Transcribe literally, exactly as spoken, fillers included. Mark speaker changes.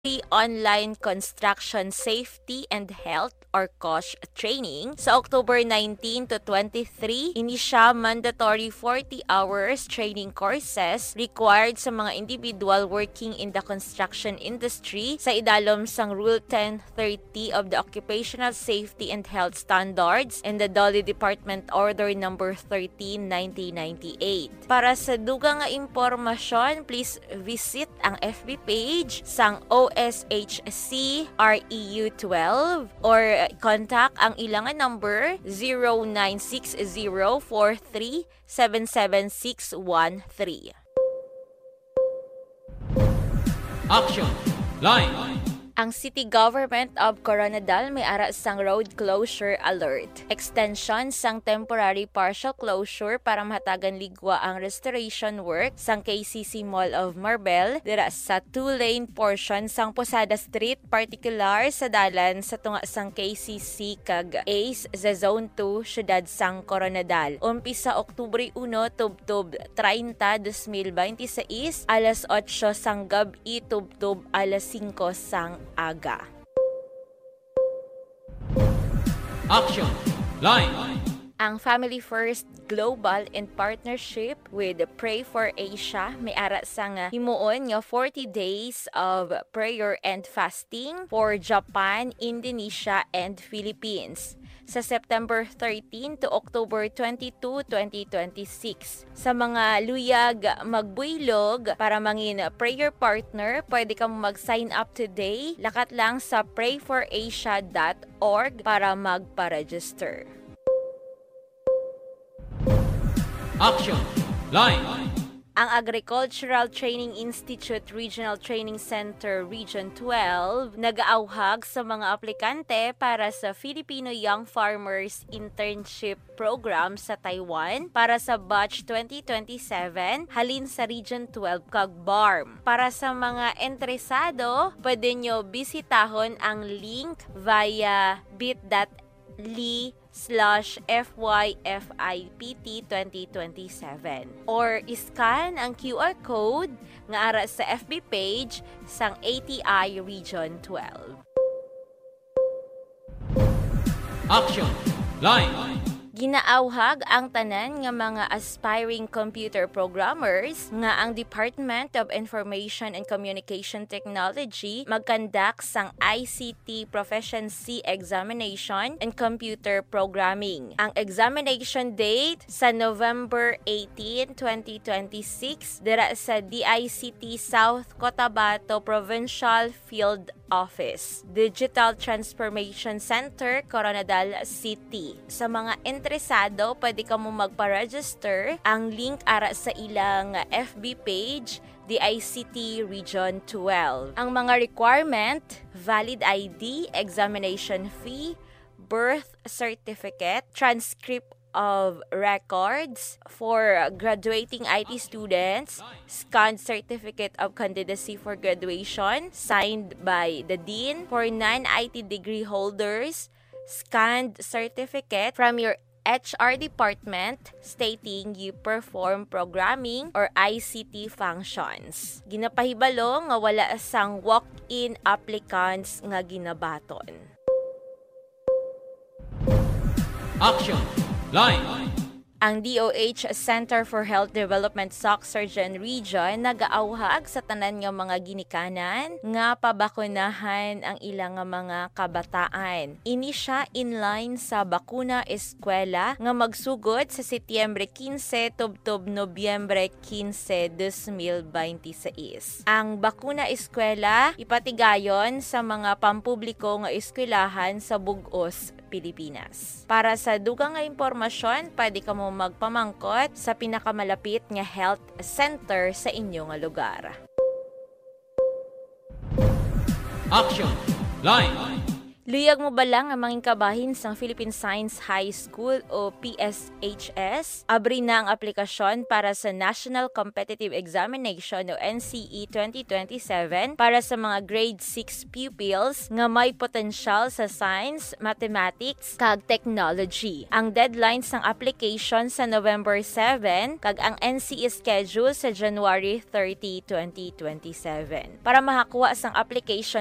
Speaker 1: online construction safety and health or COSH training. Sa October nineteen to twenty-three, ini siya mandatory forty hours training courses required sa mga individual working in the construction industry sa idalom sang Rule ten thirty of the Occupational Safety and Health Standards and the Dolly Department Order number thirteen nineteen ninety-eight. Para sa dugang nga impormasyon, please visit ang F B page sang O S H C R E U twelve or contact ang ilang number zero nine six zero four three seven seven six one three.
Speaker 2: Action Line.
Speaker 1: Ang City Government of Coronadal may ara sang road closure alert. Extension sang temporary partial closure para mahatagan ligwa ang restoration work sang K C C Mall of Marbel dira sa two-lane portion sang Posada Street, particular sa dalan sa tunga sang K C C kag Ace sa Zone two, Syudad sang Coronadal. Umpisa Oktubre one tubtub thirty, twenty twenty-six, alas otso sang gabi tubtub alas cinco sang aga.
Speaker 2: Action Line.
Speaker 1: Ang Family First Global in partnership with Pray for Asia may ara sang himuon nga forty days of prayer and fasting for Japan, Indonesia, and Philippines sa September thirteen to October twenty-two, twenty twenty-six. Sa mga luyag magbuylog para mangin prayer partner, pwede kang mag-sign up today. Lakat lang sa pray for asia dot org para magpa-register.
Speaker 2: Action Line.
Speaker 1: Ang Agricultural Training Institute Regional Training Center Region twelve nag-aawhag sa mga aplikante para sa Filipino Young Farmers Internship Program sa Taiwan para sa batch twenty twenty-seven halin sa Region twelve kag B A R M. Para sa mga interesado, pwede nyo bisitahon ang link via bit.ly slash F Y F I P T twenty twenty-seven or iscan ang Q R code nga ara sa F B page sang A T I Region twelve.
Speaker 2: Action Line.
Speaker 1: Ginaawhag ang tanan nga mga aspiring computer programmers nga ang Department of Information and Communication Technology magkandak sang I C T Proficiency Examination and Computer Programming. Ang examination date sa November eighteenth, twenty twenty-six dira sa D I C T South Cotabato Provincial Field Office, Digital Transformation Center, Coronadal City. Sa mga interesado, pwede ka mo magpa-register. Ang link ara sa ilang F B page, D I C T Region twelve. Ang mga requirement, valid I D, examination fee, birth certificate, transcript of records for graduating I T students, scanned certificate of candidacy for graduation signed by the dean for non-I T degree holders, scanned certificate from your H R department stating you perform programming or I C T functions. Ginapahibalo nga wala sang walk-in applicants nga ginabaton.
Speaker 2: Action Line.
Speaker 1: Ang D O H Center for Health Development Soc-Surgeon Region nagaawhag sa tanan nga mga ginikanan nga pabakunahan ang ilang mga kabataan. Ini siya inline sa bakuna eskwela nga magsugod sa Setyembre quince tubtob Nobyembre quince, twenty twenty-six. Ang bakuna eskwela ipatigayon sa mga pampubliko nga eskwelahan sa Bug-os, Pilipinas. Para sa dugang nga impormasyon, pwede ka mo magpamangkot sa pinakamalapit nga health center sa inyong lugar.
Speaker 2: Action Line.
Speaker 1: Luyag mo ba lang ang manging kabahin sa Philippine Science High School o P S H S? Abri na ang aplikasyon para sa National Competitive Examination o N C E twenty twenty-seven para sa mga grade six pupils nga may potensyal sa science, mathematics, kag technology. Ang deadline sang application sa November seven kag ang N C E schedule sa January thirty, twenty twenty-seven. Para makakuha sang application